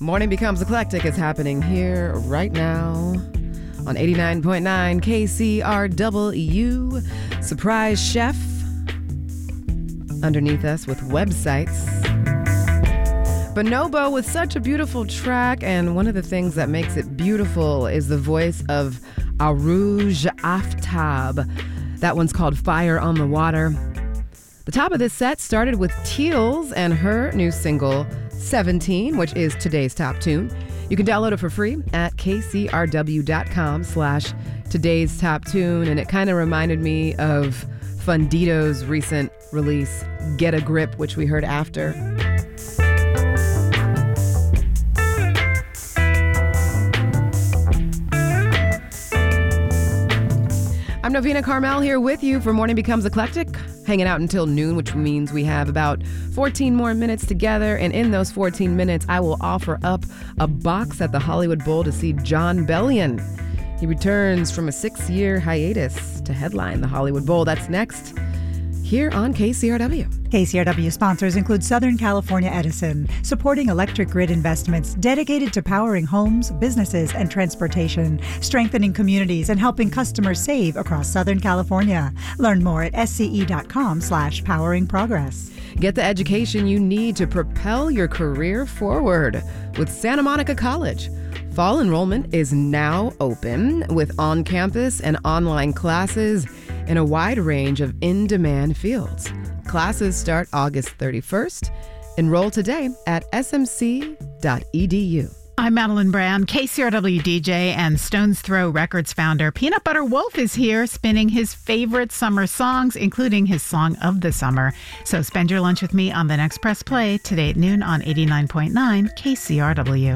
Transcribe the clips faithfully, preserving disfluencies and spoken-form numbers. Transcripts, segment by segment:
Morning Becomes Eclectic is happening here right now on eighty-nine point nine K C R W. Surprise chef underneath us with websites. Bonobo with such a beautiful track, and one of the things that makes it beautiful is the voice of Arooj Aftab. That one's called Fire on the Water. The top of this set started with Teals and her new single, seventeen, which is today's top tune. You can download it for free at kcrw.com slash today's top tune. And it kind of reminded me of Fundito's recent release, Get a Grip, which we heard after. I'm Novena Carmel here with you for Morning Becomes Eclectic, hanging out until noon, which means we have about fourteen more minutes together. And in those fourteen minutes, I will offer up a box at the Hollywood Bowl to see Jon Bellion. He returns from a six-year hiatus to headline the Hollywood Bowl. That's next here on K C R W. K C R W sponsors include Southern California Edison, supporting electric grid investments dedicated to powering homes, businesses, and transportation, strengthening communities, and helping customers save across Southern California. Learn more at sce.com slash powering progress. Get the education you need to propel your career forward with Santa Monica College. Fall enrollment is now open with on-campus and online classes in a wide range of in-demand fields. Classes start August thirty-first. Enroll today at s m c dot e d u. I'm Madeline Brown, K C R W D J and Stone's Throw Records founder. Peanut Butter Wolf is here spinning his favorite summer songs, including his song of the summer. So spend your lunch with me on the next Press Play today at noon on eighty-nine point nine K C R W.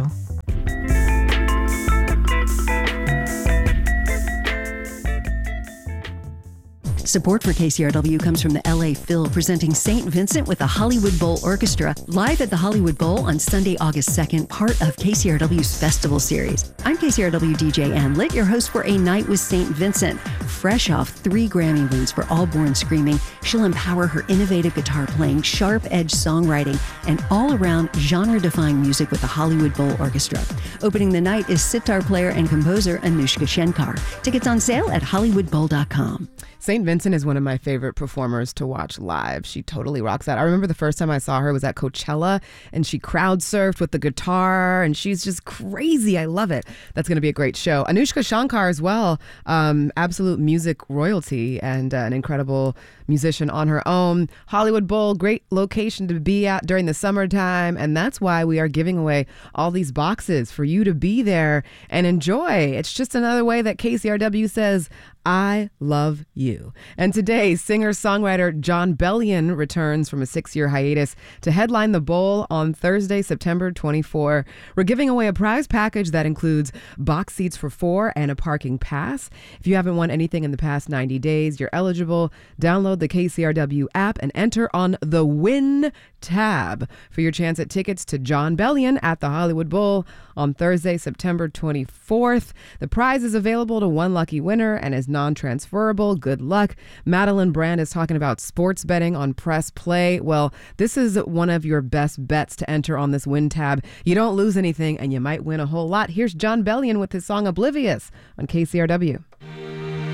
Support for K C R W comes from the L A Phil, presenting Saint Vincent with the Hollywood Bowl Orchestra, live at the Hollywood Bowl on Sunday, August second, part of K C R W's Festival Series. I'm K C R W D J Ann Litt, your host for A Night with Saint Vincent. Fresh off three Grammy wins for All Born Screaming, she'll empower her innovative guitar playing, sharp-edged songwriting, and all-around genre-defying music with the Hollywood Bowl Orchestra. Opening the night is sitar player and composer Anushka Shankar. Tickets on sale at hollywood bowl dot com. Saint Vincent is one of my favorite performers to watch live. She totally rocks that. I remember the first time I saw her was at Coachella, and she crowd surfed with the guitar, and she's just crazy. I love it. That's going to be a great show. Anushka Shankar as well, um, absolute music royalty and uh, an incredible musician on her own. Hollywood Bowl, great location to be at during the summertime, and that's why we are giving away all these boxes for you to be there and enjoy. It's just another way that K C R W says, I love you. And today, singer-songwriter Jon Bellion returns from a six-year hiatus to headline the Bowl on Thursday, September twenty-fourth. We're giving away a prize package that includes box seats for four and a parking pass. If you haven't won anything in the past ninety days, you're eligible. Download the K C R W app and enter on the Win tab for your chance at tickets to Jon Bellion at the Hollywood Bowl on Thursday, September twenty-fourth. The prize is available to one lucky winner and is non-transferable. Good luck. Madeline Brand is talking about sports betting on Press Play. Well, this is one of your best bets to enter on this Win tab. You don't lose anything and you might win a whole lot. Here's Jon Bellion with his song Oblivious on K C R W.